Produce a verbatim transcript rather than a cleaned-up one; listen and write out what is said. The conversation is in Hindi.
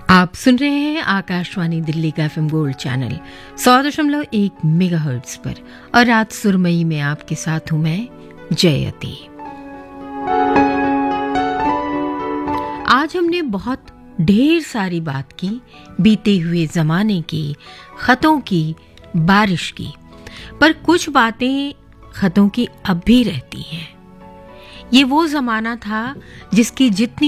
आप सुन रहे हैं आकाशवाणी दिल्ली का एफएम गोल्ड चैनल सौ दशमलव एक मेगाहर्ट्ज पर और रात सुरमई में आपके साथ हूं मैं जयती। आज हमने बहुत ढेर सारी बात की बीते हुए जमाने की, खतों की, बारिश की, पर कुछ बातें खतों की अब भी रहती हैं। ये वो जमाना था जिसकी जितनी